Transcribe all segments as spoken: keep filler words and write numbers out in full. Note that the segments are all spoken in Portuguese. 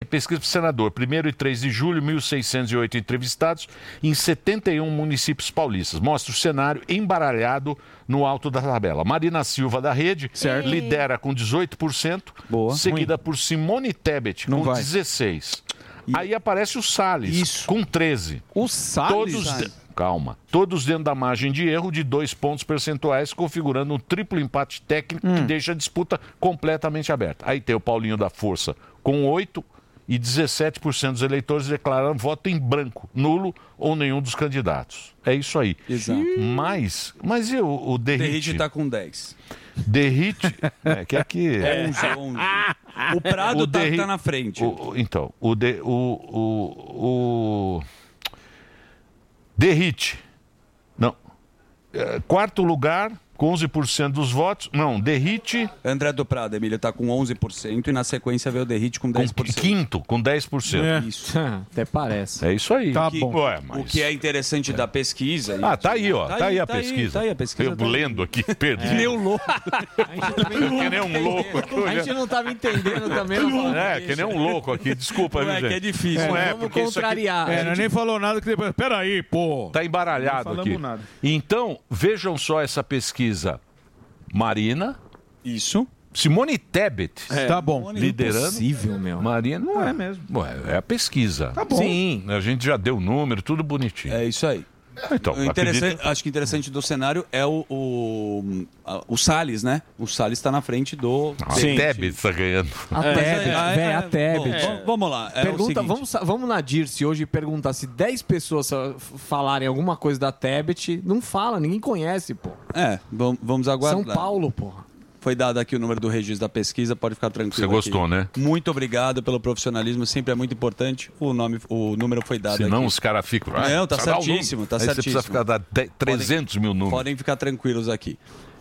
pesquisa para senador, primeiro e três de julho, mil seiscentos e oito entrevistados em setenta e um municípios paulistas. Mostra o cenário embaralhado no alto da tabela. Marina Silva, da Rede, certo, lidera com dezoito por cento, Boa. seguida Ruim. por Simone Tebet, Não com vai. dezesseis por cento. E... Aí aparece o Salles, Isso. com treze por cento. O Salles? Todos de... Calma. Todos dentro da margem de erro de dois pontos percentuais, configurando um triplo empate técnico hum. que deixa a disputa completamente aberta. Aí tem o Paulinho da Força com oito e dezessete por cento dos eleitores declararam voto em branco, nulo ou nenhum dos candidatos. É isso aí. Exato. Mas, mas e o, o Derrite? Derrite está com dez. Derrite, é que aqui... É onze, onze. O Prado está Derri... tá na frente. O, então, o, de, o, o, o... Derrite. Não. É, quarto lugar, com onze por cento dos votos. Não, Derrite... André do Prado, Emílio, está com onze por cento e na sequência veio o Derrite com dez por cento. Com quinto, com dez por cento. É. Isso. Até parece. É isso aí. Tá o que, bom. Ué, mas... O que é interessante é. da pesquisa... Ah, tá aí, ó. Tá, tá aí, aí a tá pesquisa. Aí, tá aí a pesquisa. Eu tá lendo aqui, perdi. Que nem um louco. Que nem um louco aqui. A gente não estava entendendo também. É, que nem um louco aqui. Desculpa, não é, que é difícil. Não é, vamos contrariar. Aqui... É, gente... nem falou nada que depois... Peraí, pô. Tá embaralhado aqui. Nada. Então, vejam só essa pesquisa. Marina. Isso. Simone Tebet. É. Tá bom. Liderando. Impossível, meu. Marina. Não é, é mesmo. Ué, é a pesquisa. Tá bom. Sim. A gente já deu o número, tudo bonitinho. É isso aí. Então, o interessante, acho que interessante do cenário é o, o, o Salles, né? O Salles está na frente do... Ah, Sim. Tebet está ganhando. A Tebet, é, velho, a Tebet. É. Vamos lá. É Pergunta, vamos, vamos na Dirce hoje e perguntar se dez pessoas falarem alguma coisa da Tebet, não fala, ninguém conhece, pô. É, vamos aguardar. São Paulo, porra. Foi dado aqui o número do registro da pesquisa, pode ficar tranquilo. Você gostou, aqui. né? Muito obrigado pelo profissionalismo, sempre é muito importante. O nome, o número foi dado Senão aqui. os caras ficam... Não, tá certíssimo, tá Aí certíssimo. Você precisa ficar dar trezentos mil números. Podem ficar tranquilos aqui.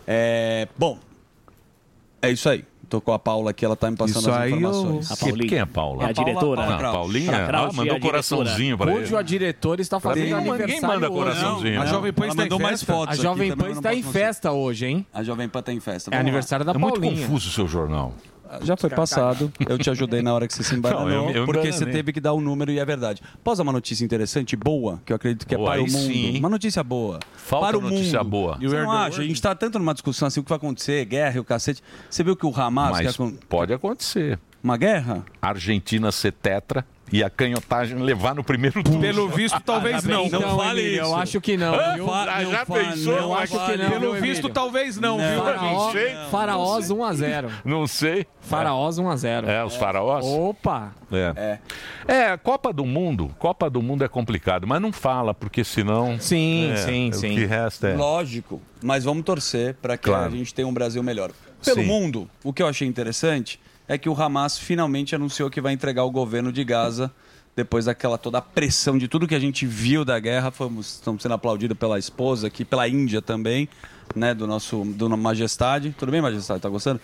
É, bom, é isso aí. Tô com a Paula aqui, ela tá me passando isso as aí informações. Eu... A Paulinha. Quem é a Paula? É a diretora. Ah, a Paulinha? Ah, mandou coraçãozinho para ele. Hoje a diretora está fazendo Sim, aniversário. Ninguém manda coraçãozinho. Não, Não. a Jovem Pan está em mais fotos. A Jovem Pan está em festa hoje, hein? A Jovem Pan está em festa. É aniversário da é Paulinha. É muito confuso o seu jornal. Já foi passado, eu te ajudei na hora que você se embaranou, Não, eu- eu porque enganei. você teve que dar o número e é verdade. Posso dar uma notícia interessante, boa, que eu acredito que é Boa, para o aí mundo. sim. Uma notícia boa. Falta para o notícia mundo. boa. Você não acha? A gente está tanto numa discussão assim, o que vai acontecer, guerra e o cacete. Você viu que o Hamas... Mas quer con- pode acontecer. Uma guerra? A Argentina ser tetra e a canhotagem levar no primeiro turno. Pelo visto, talvez não. Não Então, fale Emílio, isso. Eu acho que não. Não viu? fa- Ah, não já fa- pensou? não Eu acho que fale. não. Pelo viu, visto, Emílio? talvez não, Não. viu? Faraó, sei. Faraós um a zero. Não sei. Faraós um a zero. É, os faraós? Opa! É. É, Copa do Mundo. Copa do Mundo é complicado, mas não fala, porque senão... Sim, é, sim, o sim. que resta é... Lógico, mas vamos torcer para que Claro. a gente tenha um Brasil melhor. Pelo Sim. mundo, o que eu achei interessante é que o Hamas finalmente anunciou que vai entregar o governo de Gaza depois daquela toda a pressão de tudo que a gente viu da guerra. Fomos, estamos sendo aplaudidos pela esposa aqui, pela Índia também, né, do nosso do Majestade. Tudo bem, Majestade? Tá gostando?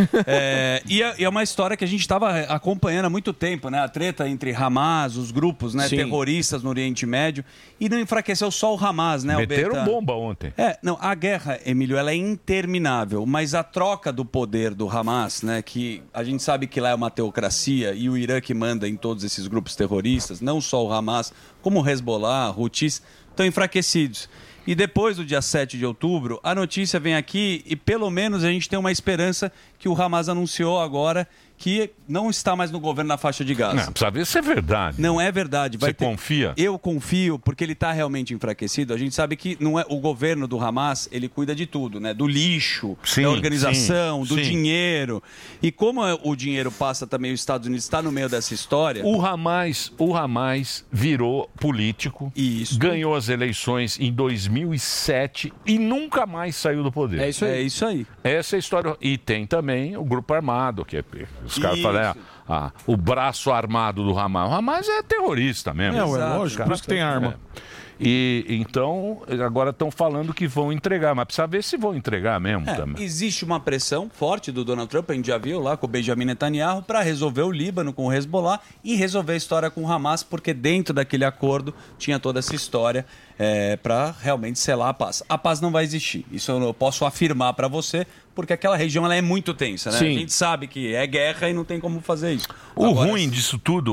é, e, é, e é uma história que a gente estava acompanhando há muito tempo, né? A treta entre Hamas, os grupos, né, Sim. terroristas no Oriente Médio. E não enfraqueceu só o Hamas, né? Meteram Alberta? bomba ontem. É, não, a guerra, Emílio, ela é interminável, mas a troca do poder do Hamas, né, que a gente sabe que lá é uma teocracia e o Irã que manda em todos esses grupos terroristas, não só o Hamas, como o Hezbollah, Houthis, estão enfraquecidos. E depois do dia sete de outubro, a notícia vem aqui e pelo menos a gente tem uma esperança que o Hamas anunciou agora que não está mais no governo na faixa de Gaza. Não, precisa ver se é verdade. Não é verdade. Vai Você ter... confia? Eu confio, porque ele está realmente enfraquecido. A gente sabe que não é o governo do Hamas, ele cuida de tudo, né? Do lixo, Sim, da organização, sim, do sim. dinheiro. E como o dinheiro passa também, os Estados Unidos está no meio dessa história. O Hamas, o Hamas virou político, Isso. ganhou as eleições em dois mil e sete e nunca mais saiu do poder. É isso aí. É isso aí. Essa é a história. E tem também o grupo armado, que é, os caras Isso. falam, é, ah, o braço armado do Hamas. O Hamas é terrorista mesmo. É, ué, Exato. lógico, por isso que tem arma. É. E então, agora estão falando que vão entregar, mas precisa ver se vão entregar mesmo É, também. existe uma pressão forte do Donald Trump, a gente já viu lá com o Benjamin Netanyahu, para resolver o Líbano com o Hezbollah e resolver a história com o Hamas, porque dentro daquele acordo tinha toda essa história é, para realmente selar a paz. A paz não vai existir, isso eu posso afirmar para você, porque aquela região ela é muito tensa, né? Sim. A gente sabe que é guerra e não tem como fazer isso. O Agora, ruim disso tudo